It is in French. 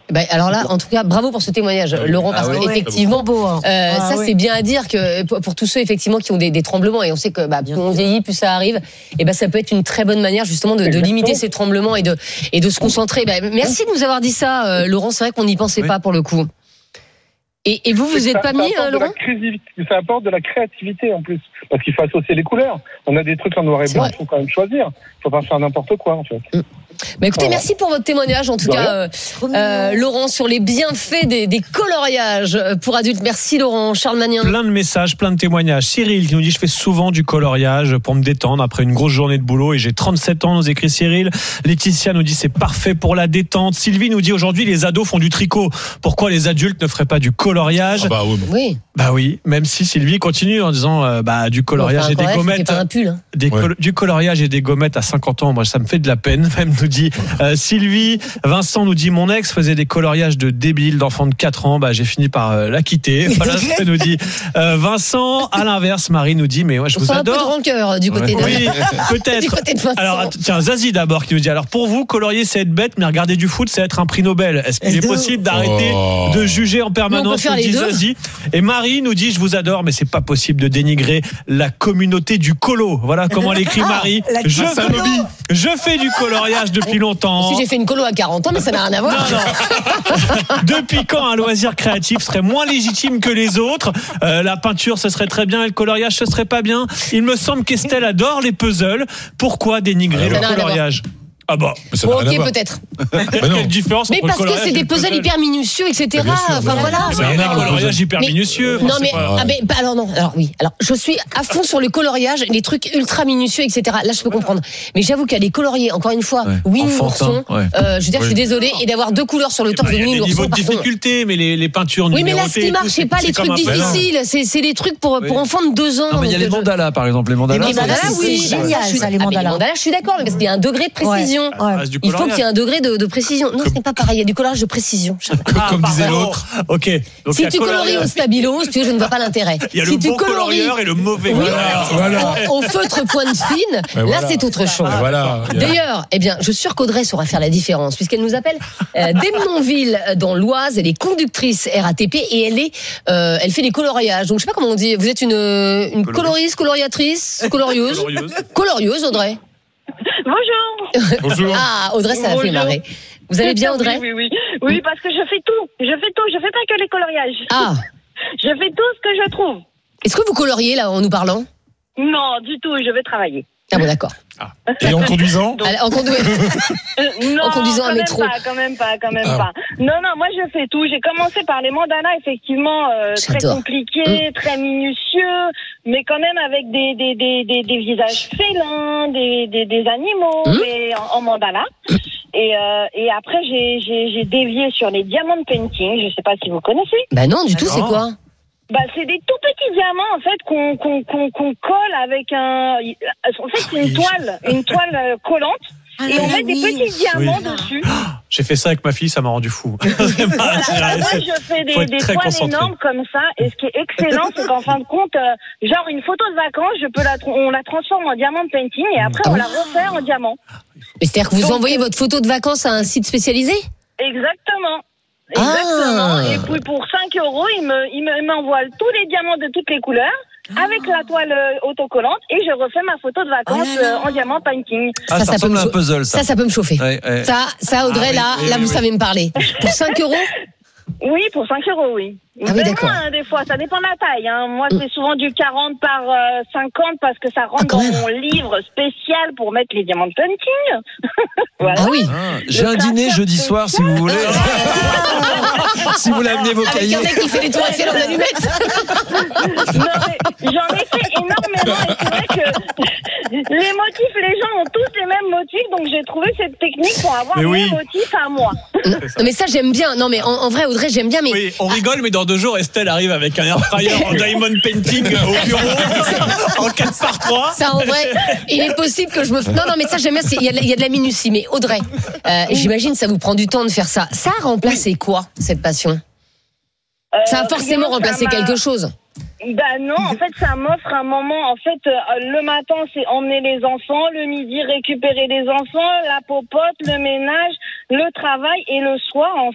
Alors là, en tout cas, bravo pour ce témoignage, Laurent, parce qu'effectivement, c'est bien à dire que pour tous ceux effectivement qui ont des tremblements, et on sait que plus on vieillit, plus ça arrive, et ça peut être une très bonne manière justement de limiter ces tremblements et de se concentrer. Merci de nous avoir dit ça, Laurent. C'est vrai qu'on n'y pensait pas pour le coup. Et vous êtes pas mis, Laurent ? Ça apporte de la créativité en plus, parce qu'il faut associer les couleurs. On a des trucs en noir et blanc, il faut quand même choisir. Il faut pas faire n'importe quoi en fait. Écoutez, merci pour votre témoignage, en tout cas, Laurent, sur les bienfaits des coloriages pour adultes. Merci Laurent. Charles Magnin. Plein de messages, plein de témoignages. Cyril qui nous dit: je fais souvent du coloriage pour me détendre après une grosse journée de boulot et j'ai 37 ans, nous écrit Cyril. Laetitia nous dit: c'est parfait pour la détente. Sylvie nous dit: aujourd'hui les ados font du tricot. Pourquoi les adultes ne feraient pas du coloriage ? Oui, même si Sylvie continue en disant du coloriage et des gommettes. Pas un pull, Du coloriage et des gommettes à 50 ans, moi ça me fait de la peine. Même nous dit Sylvie. Vincent nous dit: mon ex faisait des coloriages de débile d'enfant de 4 ans, j'ai fini par la quitter. Voilà ce que nous dit Vincent. À l'inverse, Marie nous dit: mais je vous adore. Un peu de rancœur du côté de Oui, peut-être. Du côté de Vincent. Alors tiens, Zazie d'abord qui nous dit: alors pour vous, colorier c'est être bête, mais regarder du foot c'est être un prix Nobel. Est-ce qu'il est possible d'arrêter de juger en permanence, nous dit Zazie. Et Marie nous dit: je vous adore, mais c'est pas possible de dénigrer la communauté du colo. Voilà comment l'écrit Marie. Je fais du coloriage depuis longtemps. Si j'ai fait une colo à 40 ans, mais ça n'a rien à voir. Non. Depuis quand un loisir créatif serait moins légitime que les autres ? La peinture, ce serait très bien, et le coloriage, ce serait pas bien. Il me semble qu'Estelle adore les puzzles. Pourquoi dénigrer le coloriage ? Peut-être. Quelle différence mais entre parce que c'est des puzzles hyper minutieux, etc. Voilà. Il y a des coloriages hyper minutieux. Alors je suis à fond sur le coloriage, les trucs ultra minutieux, etc. Là, je peux comprendre. Mais j'avoue qu'à les colorier, encore une fois, Winnie l'ourson, je suis désolée, et d'avoir 2 couleurs sur le torse de Winnie l'ourson. Il y a des niveaux de difficulté, mais les peintures numérotées. Oui, mais là, ce qui marche, c'est pas les trucs difficiles. C'est les trucs pour enfants de 2 ans. Non, mais il y a les mandalas, par exemple. Les mandalas, c'est génial. Les mandalas, je suis d'accord, mais parce qu'il y a un degré de précision. Il faut qu'il y ait un degré de précision. Non, ce n'est pas pareil. Il y a du coloriage de précision. Comme disait l'autre. Ok. Donc si tu colories au stabilo, je ne vois pas l'intérêt. Il y a le bon colorieur et le mauvais colorieur. Au feutre pointe fine, là c'est autre chose. D'ailleurs, je suis sûre qu'Audrey saura faire la différence, puisqu'elle nous appelle d'Emenonville dans l'Oise. Elle est conductrice RATP et elle fait des coloriages. Donc je sais pas comment on dit. Vous êtes une coloriste, coloriatrice, colorieuse. Colorieuse, Audrey. Bonjour. Audrey, ça l'a fait marrer. Vous allez bien, Audrey ? Oui, parce que je fais tout. Je fais pas que les coloriages. Je fais tout ce que je trouve. Est-ce que vous coloriez là en nous parlant ? Non, du tout. Je vais travailler. Ah bon, d'accord. Et en conduisant ? En conduisant un métro. Quand même pas. Non, moi je fais tout. J'ai commencé par les mandalas, effectivement, très compliqués, très minutieux, mais quand même avec des visages félins, des animaux, mais en mandala. Et après j'ai dévié sur les diamond painting. Je sais pas si vous connaissez. Non, du tout. C'est quoi ? C'est des tout petits diamants en fait qu'on colle avec un. En fait, c'est une toile collante. Et on met des petits diamants dessus. J'ai fait ça avec ma fille, ça m'a rendu fou. Moi, je fais des toiles énormes comme ça. Et ce qui est excellent, c'est qu'en fin de compte, genre une photo de vacances, on la transforme en diamond painting et après on la refait en diamant. Mais c'est-à-dire que vous envoyez votre photo de vacances à un site spécialisé ? Exactement. Et puis pour 5 €, il m'envoie tous les diamants de toutes les couleurs avec la toile autocollante et je refais ma photo de vacances en diamant painting. Ça ressemble à un puzzle, ça. Ça peut me chauffer. Ça, Audrey, vous savez me parler. Pour 5 €? Oui, pour 5 €, oui. D'accord. Des fois, ça dépend de la taille. Moi, c'est souvent du 40 par 50 parce que ça rentre dans mon livre spécial pour mettre les diamants de painting. Voilà. J'ai un dîner jeudi soir, si vous voulez. Si vous voulez amener vos cahiers. Avec un mec qui fait des tours Eiffel en allumettes. J'en ai fait énormément et c'est vrai que les motifs, les gens ont tous les mêmes motifs, donc j'ai trouvé cette technique pour avoir mes motifs à moi. Non, mais ça, j'aime bien. Non, mais en vrai, Audrey, j'aime bien. Mais... Oui, on rigole, mais dans 2 jours, Estelle arrive avec un air fryer en diamond painting au bureau en 4x3. Ça, en vrai, il est possible que je me... Non, mais ça, j'aime bien. Il y a de la minutie. Mais Audrey, j'imagine ça vous prend du temps de faire ça. Ça a remplacé quoi, cette passion ? Ça a forcément remplacé quelque chose. Non, en fait, ça m'offre un moment. En fait, le matin, c'est emmener les enfants, le midi, récupérer les enfants, la popote, le ménage, le travail, et le soir, en